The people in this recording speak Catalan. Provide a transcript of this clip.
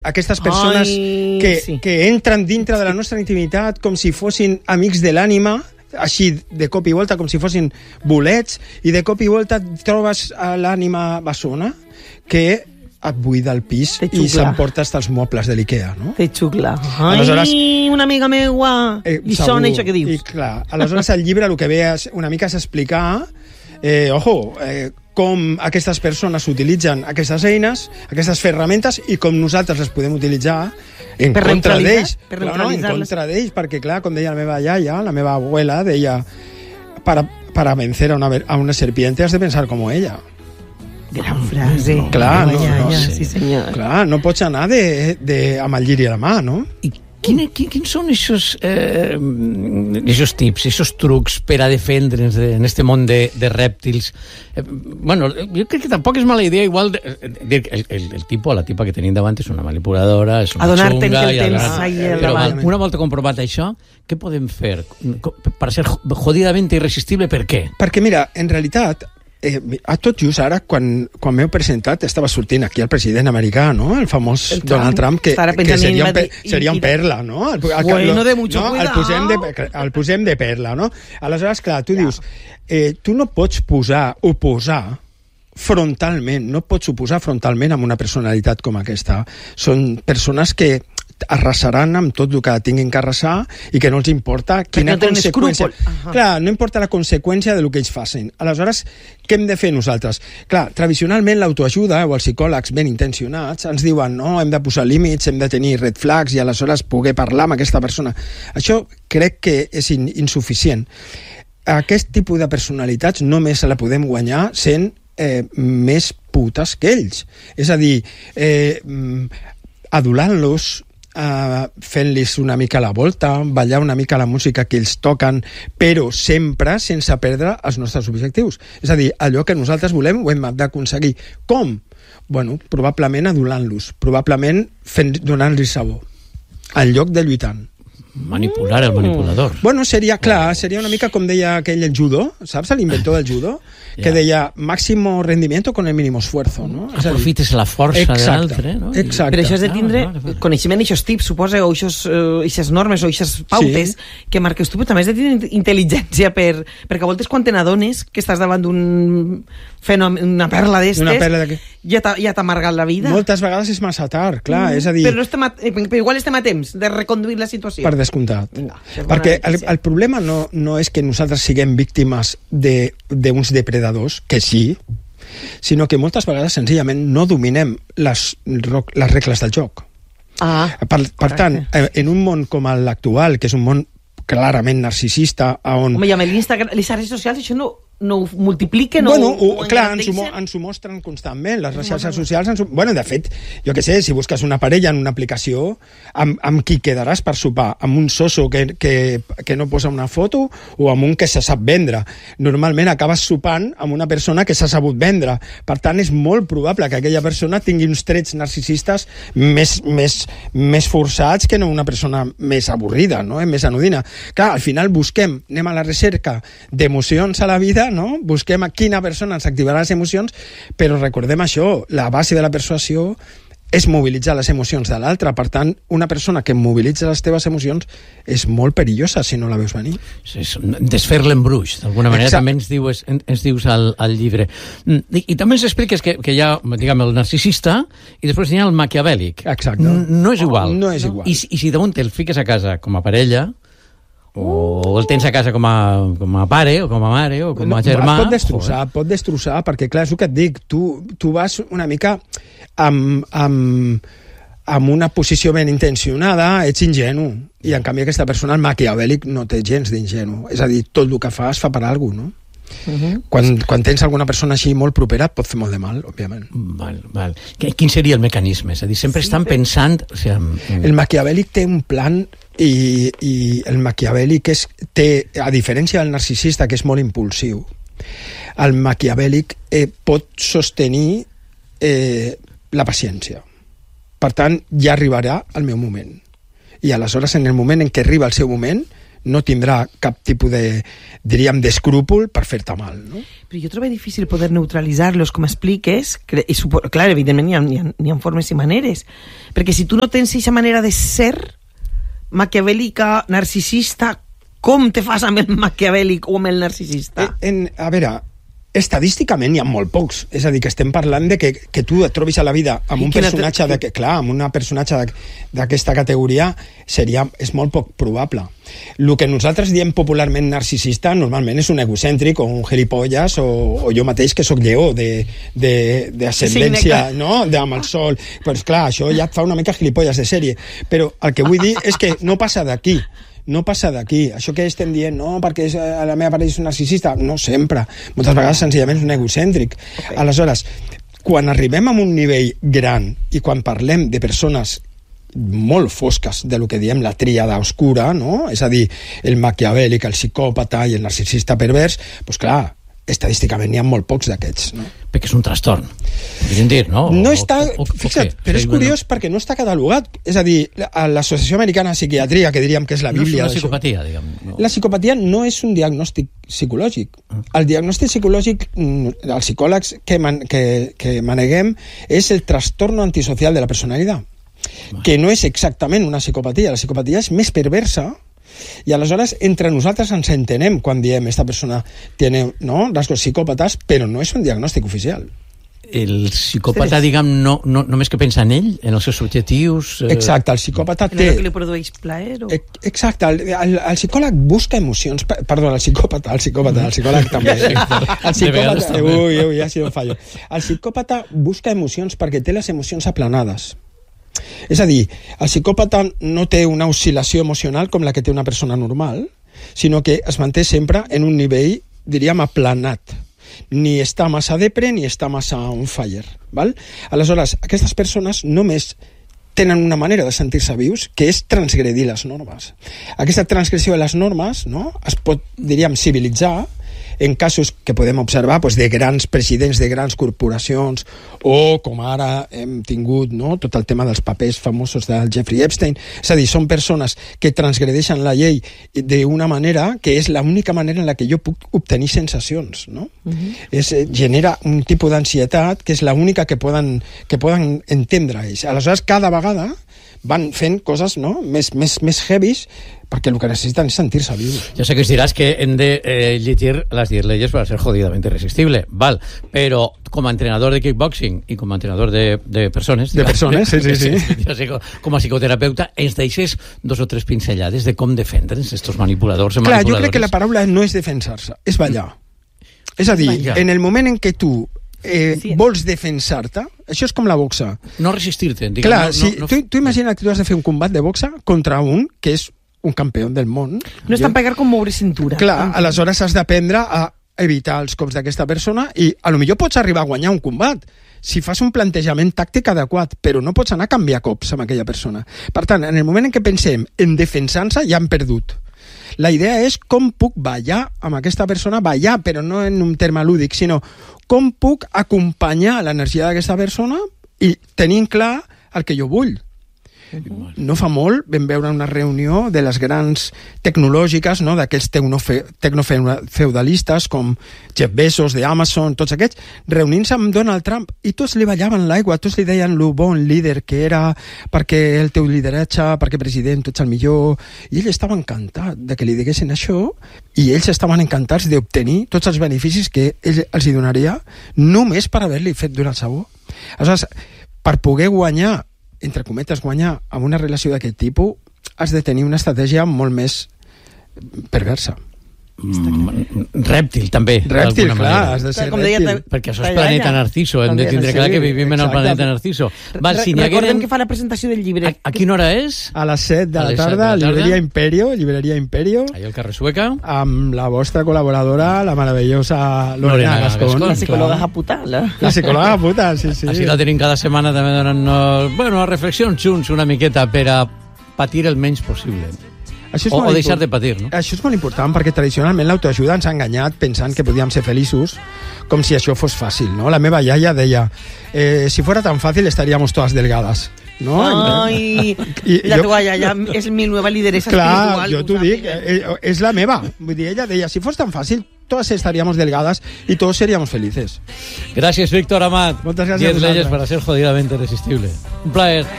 Aquestes persones que entren dintre de la nostra intimitat com si fossin amics de l'ànima, així de cop i volta, com si fossin bolets, i de cop i volta trobes a l'ànima bessona que et buida el pis i s'emporta fins als mobles de l'Ikea, no? Te xucla. Ai, una amiga meua! I sona això que dius. I clar, aleshores el llibre el que ve una mica és explicar com aquestes persones utilitzen aquestes eines, aquestes ferramentes, i com nosaltres les podem utilitzar en contra d'ells. En contra d'ells, perquè, clar, com deia la meva iaia, la meva abuela, deia, para vencer a una serpiente has de pensar como ella. Gran frase. Clar, sí, senyor. Clar, no pots anar amb el lliri a la mà, no? I quins són aquests tips, aquests trucs per a defendre'ns en aquest món de rèptils? Bueno, jo crec que tampoc és mala idea, igual, el tipus o la tipa que tenim davant és una manipuladora, és una xunga... Però una volta comprovat això, què podem fer per ser jodidament irresistible? Per què? Perquè, mira, en realitat, a tot just ara, quan m'heu presentat, estava sortint aquí el president americà, no? El famós Donald Trump, que seria un perla, no? Bueno, de mucho cuidado. El posem de perla, no? Aleshores, clar, tu dius, tu no pots oposar frontalment, no pots oposar frontalment amb una personalitat com aquesta. Són persones que arrasaran amb tot el que tinguin que arrasar i que no els importa quina conseqüència. Clar, no importa la conseqüència del que ells facin. Aleshores, què hem de fer nosaltres? Clar, tradicionalment l'autoajuda o els psicòlegs ben intencionats ens diuen no, hem de posar límits, hem de tenir red flags i aleshores poder parlar amb aquesta persona. Això crec que és insuficient. Aquest tipus de personalitats només la podem guanyar sent més putes que ells. És a dir, adulant-los, fent-los una mica la volta, ballar una mica la música que ells toquen, però sempre sense perdre els nostres objectius. És a dir, allò que nosaltres volem ho hem d'aconseguir. Com? Bueno, probablement adulant-los, probablement donant-los sabó, en lloc de lluitant. Manipular el manipulador. Bueno, seria una mica com deia aquell el judo, saps, l'inventor del judo, que deia máximo rendimiento con el mínimo esfuerzo, no? Aprofites la força de l'altre, no? Exacte. Però això és de tindre coneixement, aquests tips, suposa, o aquestes normes, o aquestes pautes que marques tu, però també has de tenir intel·ligència perquè a voltes quan te n'adones que estàs davant d'un fenomen, una perla d'estes, ja t'ha amargat la vida. Moltes vegades és massa tard, clar, és a dir... Però igual estem a temps de reconduir la situació. Per descomptat. Perquè el problema no és que nosaltres siguem víctimes d'uns depredadors, que sí, sinó que moltes vegades senzillament no dominem les regles del joc. Per tant, en un món com l'actual, que és un món clarament narcisista, on... Home, i amb l'Instagram, les xarxes socials, això no ho multipliquen? Clar, ens ho mostren constantment. Les xarxes socials bueno, de fet, jo què sé, si busques una parella en una aplicació, amb qui quedaràs per sopar? Amb un soso que no posa una foto o amb un que se sap vendre? Normalment acabes sopant amb una persona que s'ha sabut vendre. Per tant, és molt probable que aquella persona tingui uns trets narcisistes més forçats que no una persona més avorrida, no? Més anodina. Clar, al final anem a la recerca d'emocions a la vida, no? Busquem a quina persona ens activarà les emocions, però recordem això, la base de la persuasió és mobilitzar les emocions de l'altre. Per tant, una persona que mobilitza les teves emocions és molt perillosa si no la veus venir. Desfer l'embruix, d'alguna manera. També ens dius al llibre. I també ens expliques que hi ha, diguem, el narcisista i després hi ha el maquiavèlic. Exacte. No és igual. No és igual. I si damunt te'l fiques a casa com a parella, o el tens a casa com a pare o com a mare o com a germà, pot destrossar, perquè clar, és el que et dic, tu vas una mica amb una posició ben intencionada, ets ingenu, i en canvi aquesta persona, el maquiavèlic, no té gens d'ingenu, és a dir, tot el que fa es fa per alguna cosa, no? Quan tens alguna persona així molt propera et pot fer molt de mal, òbviament. Val. Quin seria el mecanisme? És a dir, sempre estan pensant... El maquiavèlic té un plan i el maquiavèlic té, a diferència del narcisista, que és molt impulsiu, el maquiavèlic pot sostenir la paciència. Per tant, ja arribarà el meu moment. I aleshores, en el moment en què arriba el seu moment, no tindrà cap tipus de, diríem, d'escrúpol per fer-te mal, no? Però jo trobo difícil poder neutralitzar-los, com expliques, i clar, evidentment n'hi ha formes i maneres, perquè si tu no tens aquesta manera de ser maquiavèlica, narcisista, com te fas amb el maquiavèlic o amb el narcisista? A veure, estadísticament hi ha molt pocs, és a dir, que estem parlant de que tu et trobis a la vida amb un personatge amb una personatge d'aquesta categoria és molt poc probable. El que nosaltres diem popularment narcisista normalment és un egocèntric o un gilipolles o jo mateix que sóc lleó d'ascendència, no? Amb el sol. Però esclar, això ja et fa una mica gilipolles de sèrie. Però el que vull dir és que no passa d'aquí. No passa d'aquí. Això que estem dient, no, perquè la meva parella és un narcisista, no sempre. Moltes vegades senzillament és un egocèntric. Okay. Aleshores, quan arribem a un nivell gran i quan parlem de persones molt fosques de lo que diem la tríada oscura, no? És a dir, el maquiavèlic, el psicòpata i el narcisista pervers, doncs clar, estadísticament n'hi ha molt pocs d'aquests, no? Perquè és un trastorn, podríem dir, no? No està, fixa't, però és curiós perquè no està catalogat. És a dir, l'Associació Americana de Psiquiatria, que diríem que és la bíblia... No és una psicopatia, diguem. No. La psicopatia no és un diagnòstic psicològic. El diagnòstic psicològic, els psicòlegs que maneguem, és el trastorno antisocial de la personalitat, que no és exactament una psicopatia. La psicopatia és més perversa. I aleshores entre nosaltres ens entenem quan diem esta persona tiene, no, rasgos psicòpates, però no és un diagnòstic oficial. El psicòpata, diguem, no només que pensa en ell, en els seus objectius... Exacte, el psicòpata té... En el que li produeix plaer? O... Exacte, el psicòleg busca emocions... Perdó, el psicòleg també. El psicòpata... Ui, ha sido un fallo. El psicòpata busca emocions perquè té les emocions aplanades. És a dir, el psicòpata no té una oscil·lació emocional com la que té una persona normal, sinó que es manté sempre en un nivell, diríem, aplanat. Ni està massa depre ni està massa on fire. Val? Aleshores, aquestes persones només tenen una manera de sentir-se vius, que és transgredir les normes. Aquesta transgressió de les normes, no, es pot, diríem, civilitzar en casos que podem observar doncs, de grans presidents de grans corporacions o com ara hem tingut, no, tot el tema dels papers famosos del Jeffrey Epstein. És a dir, són persones que transgredeixen la llei d'una manera que és l'única manera en la que jo puc obtenir sensacions, no? Genera un tipus d'ansietat que és l'única que poden entendre ells. Aleshores, cada vegada van fent coses, no, més heavies, perquè el que necessiten és sentir-se vius. Ja sé que ens diràs que hem de llegir las 10 leyes para ser jodidamente irresistible, val, però com a entrenador de kickboxing i com a entrenador de persones... De persones, sí. Ja sé, com a psicoterapeuta, ens deixes 2 o 3 pinzellades de com defendre's estos manipuladors. Clar, jo crec que la paraula no és defensar-se, és ballar. És a dir, en el moment en què tu vols defensar-te, això és com la boxa. No resistir-te. Clar, tu imagina que tu has de fer un combat de boxa contra un que és un campió del món. No és tan pegar com moure cintura. Clar, aleshores has d'aprendre a evitar els cops d'aquesta persona i a lo millor pots arribar a guanyar un combat si fas un plantejament tàctic adequat, però no pots anar a canviar cops amb aquella persona. Per tant, en el moment en què pensem en defensar-se, ja hem perdut. La idea és com puc ballar amb aquesta persona, ballar, però no en un terme lúdic, sinó com puc acompanyar l'energia d'aquesta persona i tenint clar el que jo vull. No fa molt vam veure una reunió de les grans tecnològiques, no, d'aquells tecnofeudalistes com Jeff Bezos d'Amazon, tots aquests, reunint-se amb Donald Trump i tots li ballaven l'aigua, tots li deien lo bon líder que era, perquè el teu lideratge, perquè president, tu ets el millor, i ell estava encantat de que li diguessin això i ells estaven encantats d'obtenir tots els beneficis que ell els hi donaria només per haver-li fet donar el sabó. Aleshores, per poder guanyar, entre cometes, guanyar amb una relació d'aquest tipus, has de tenir una estratègia molt més perversa. Rèptil, també. Rèptil, clar, has de ser rèptil. Perquè això és planeta Narciso, hem de tindre clar que vivim en el planeta Narciso. Recordem que fa la presentació del llibre. A quina hora és? A les 7 de la tarda, llibreria Imperio, allà al carrer Sueca, amb la vostra col·laboradora, la meravellosa Lorena Gascón. La psicòloga Japuta. La psicòloga Japuta, sí. Així la tenim cada setmana també donant reflexions junts una miqueta per a patir el menys possible. O deixar de patir, no? Això és molt important perquè tradicionalment l'autoajuda ens ha enganyat pensant que podíem ser feliços com si això fos fàcil, no? La meva iaia deia si fuera tan fácil estaríamos todas delgadas. no? Ai, la toalla ja és mi nueva lideresa espiritual. Clar, jo t'ho dic, és la meva. Vull dir, ella deia, si fos tan fàcil, todas estaríamos delgadas y todos seríamos felices. Gracias, Víctor Amat. Muchas gracias. 10 leyes para ser jodidamente irresistible. Un placer.